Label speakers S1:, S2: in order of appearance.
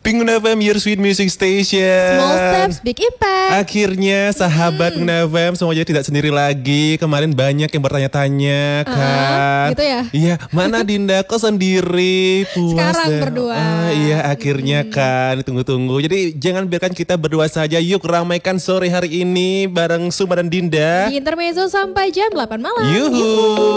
S1: Pink FM, your sweet music station.
S2: Small steps, big impact.
S1: Akhirnya sahabat Pink FM semuanya tidak sendiri lagi. Kemarin banyak yang bertanya-tanya kan.
S2: Gitu ya?
S1: Iya, mana Dinda kok sendiri? Puas
S2: Sekarang
S1: deh.
S2: berdua.
S1: Iya, akhirnya kan. Tunggu-tunggu. Jadi jangan biarkan kita berdua saja. Yuk ramaikan sore hari ini bareng Suma dan Dinda.
S2: Di Intermezzo sampai jam 8 malam.
S1: Yuhu.